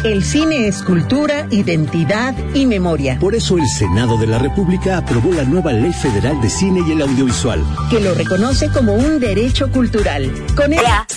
El cine es cultura, identidad y memoria. Por eso el Senado de la República aprobó la nueva Ley Federal de Cine y el Audiovisual, que lo reconoce como un derecho cultural. Con ella